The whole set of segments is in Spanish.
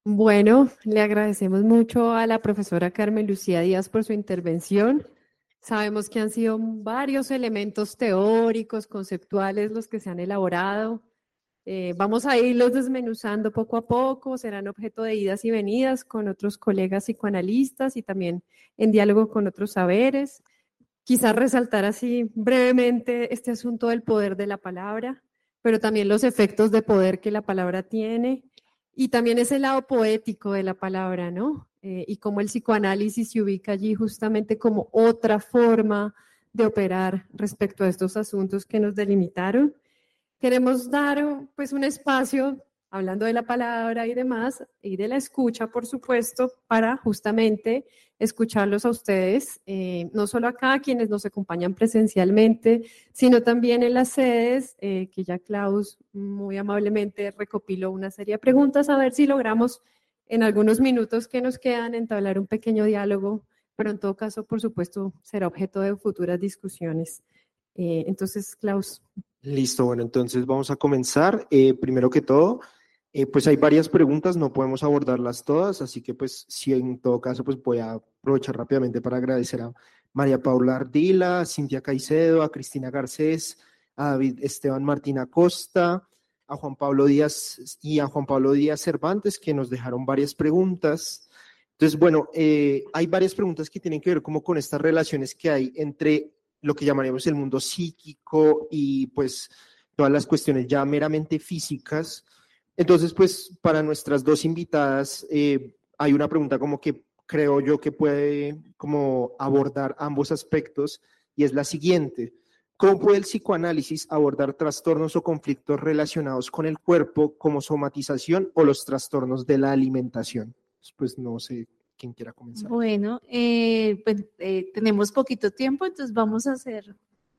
Bueno, le agradecemos mucho a la profesora Carmen Lucía Díaz por su intervención. Sabemos que han sido varios elementos teóricos, conceptuales los que se han elaborado. Vamos a irlos desmenuzando poco a poco, serán objeto de idas y venidas con otros colegas psicoanalistas y también en diálogo con otros saberes. Quizás resaltar así brevemente este asunto del poder de la palabra, pero también los efectos de poder que la palabra tiene y también ese lado poético de la palabra, ¿no? Y cómo el psicoanálisis se ubica allí justamente como otra forma de operar respecto a estos asuntos que nos delimitaron. Queremos dar pues un espacio, hablando de la palabra y demás, y de la escucha, por supuesto, para justamente escucharlos a ustedes, no solo acá, quienes nos acompañan presencialmente, sino también en las sedes, que ya Klaus muy amablemente recopiló una serie de preguntas, a ver si logramos en algunos minutos que nos quedan entablar un pequeño diálogo, pero en todo caso, por supuesto, será objeto de futuras discusiones. Entonces, Klaus. Listo, bueno, entonces vamos a comenzar. Primero que todo, pues hay varias preguntas, no podemos abordarlas todas, así que pues sí, en todo caso, pues voy a aprovechar rápidamente para agradecer a María Paula Ardila, a Cintia Caicedo, a Cristina Garcés, a David Esteban Martín Acosta, a Juan Pablo Díaz y a Juan Pablo Díaz Cervantes, que nos dejaron varias preguntas. Entonces, bueno, hay varias preguntas que tienen que ver como con estas relaciones que hay entre lo que llamaríamos el mundo psíquico y pues todas las cuestiones ya meramente físicas. Entonces, pues para nuestras dos invitadas hay una pregunta como que creo yo que puede como abordar ambos aspectos y es la siguiente. ¿Cómo puede el psicoanálisis abordar trastornos o conflictos relacionados con el cuerpo como somatización o los trastornos de la alimentación? Pues no sé quién quiera comenzar. Bueno, pues tenemos poquito tiempo, entonces vamos a hacer,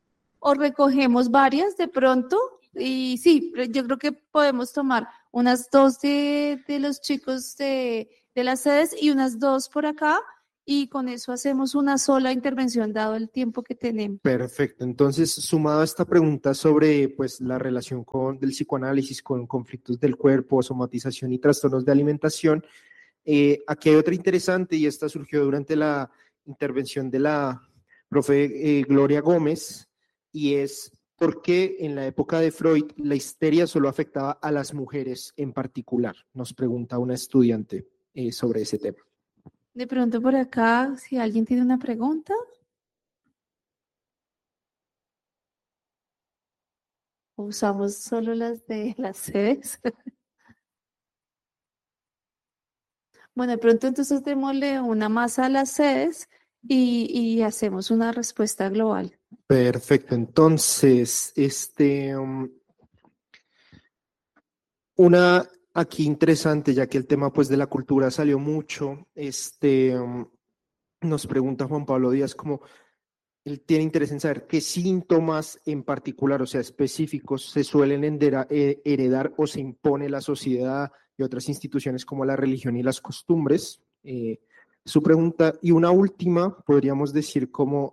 o recogemos varias de pronto, y sí, yo creo que podemos tomar unas dos de los chicos de las sedes y unas dos por acá, y con eso hacemos una sola intervención dado el tiempo que tenemos. Perfecto. Entonces, sumado a esta pregunta sobre pues, la relación del psicoanálisis con conflictos del cuerpo, somatización y trastornos de alimentación, aquí hay otra interesante y esta surgió durante la intervención de la profe Gloria Gómez y es por qué en la época de Freud la histeria solo afectaba a las mujeres en particular. Nos pregunta una estudiante sobre ese tema. De pronto por acá, si alguien tiene una pregunta. Usamos solo las de las sedes. Bueno, de pronto entonces démosle una más a las sedes y hacemos una respuesta global. Perfecto. Entonces, una aquí interesante, ya que el tema pues de la cultura salió mucho, nos pregunta Juan Pablo Díaz como él tiene interés en saber qué síntomas en particular, o sea, específicos, se suelen heredar o se impone la sociedad y otras instituciones como la religión y las costumbres. Su pregunta, y una última, podríamos decir como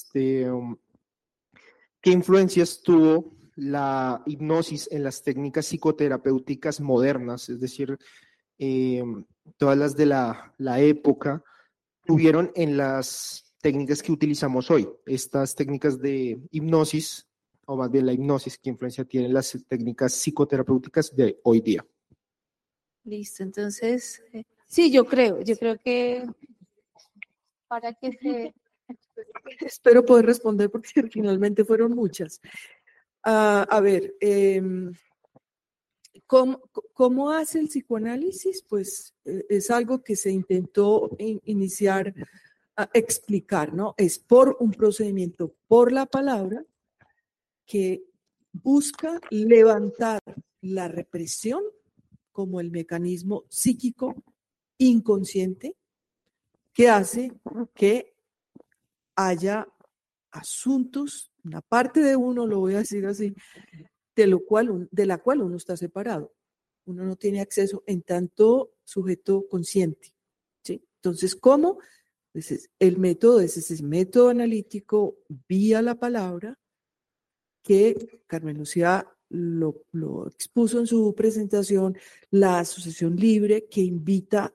¿qué influencias tuvo la hipnosis en las técnicas psicoterapéuticas modernas? Es decir, eh, todas las de la época tuvieron en las técnicas que utilizamos hoy. Estas técnicas de hipnosis, o más bien la hipnosis, ¿qué influencia tienen las técnicas psicoterapéuticas de hoy día? Listo, entonces, sí, yo creo que para que se... Espero poder responder porque finalmente fueron muchas. A ver, ¿cómo hace el psicoanálisis? Pues es algo que se intentó iniciar a explicar, ¿no? Es por un procedimiento, por la palabra, que busca levantar la represión como el mecanismo psíquico inconsciente que hace que haya asuntos, una parte de uno, lo voy a decir así, de la cual uno está separado. Uno no tiene acceso en tanto sujeto consciente, ¿sí? Entonces, ¿cómo? Pues el método es ese método analítico vía la palabra que Carmen Lucía lo expuso en su presentación, la asociación libre que invita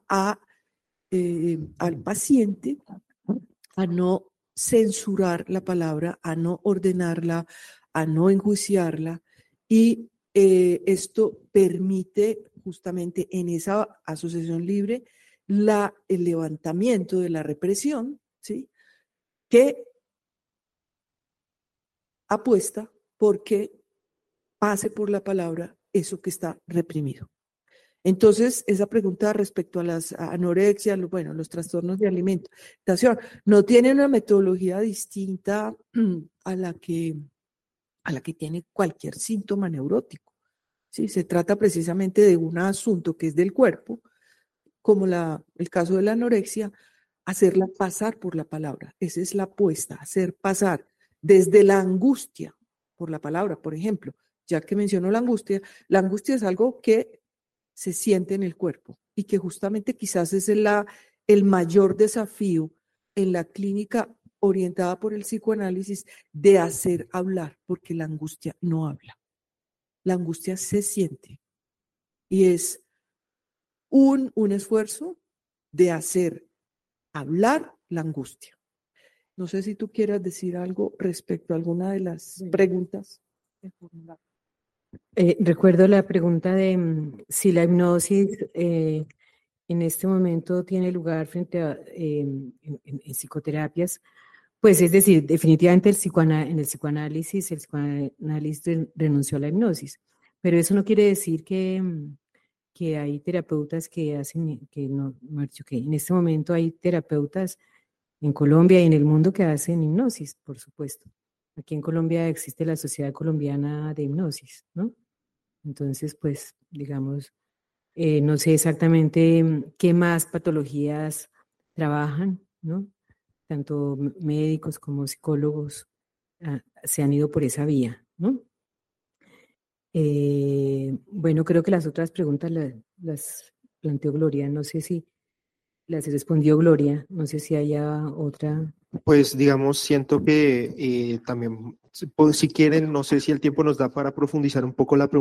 al paciente a no censurar la palabra, a no ordenarla, a no enjuiciarla, y esto permite justamente en esa asociación libre el levantamiento de la represión, ¿sí? Que apuesta porque pase por la palabra eso que está reprimido. Entonces, esa pregunta respecto a las anorexias, los trastornos de alimentación, no tiene una metodología distinta a la que tiene cualquier síntoma neurótico. ¿Sí? Se trata precisamente de un asunto que es del cuerpo, como el caso de la anorexia, hacerla pasar por la palabra. Esa es la apuesta, hacer pasar desde la angustia por la palabra, por ejemplo. Ya que menciono la angustia es algo que se siente en el cuerpo y que justamente quizás es el mayor desafío en la clínica orientada por el psicoanálisis de hacer hablar, porque la angustia no habla. La angustia se siente y es un esfuerzo de hacer hablar la angustia. No sé si tú quieras decir algo respecto a alguna de las preguntas. Recuerdo la pregunta de si la hipnosis en este momento tiene lugar frente a en psicoterapias. Pues es decir, definitivamente en el psicoanálisis renunció a la hipnosis, pero eso no quiere decir que hay terapeutas que hacen, que en este momento hay terapeutas en Colombia y en el mundo que hacen hipnosis, por supuesto. Aquí en Colombia existe la Sociedad Colombiana de Hipnosis, ¿no? Entonces, pues, digamos, no sé exactamente qué más patologías trabajan, ¿no? Tanto médicos como psicólogos se han ido por esa vía, ¿no? Bueno, creo que las otras preguntas las planteó Gloria, no sé si las respondió Gloria, no sé si haya otra. Pues digamos, siento que también, si quieren, no sé si el tiempo nos da para profundizar un poco la pregunta.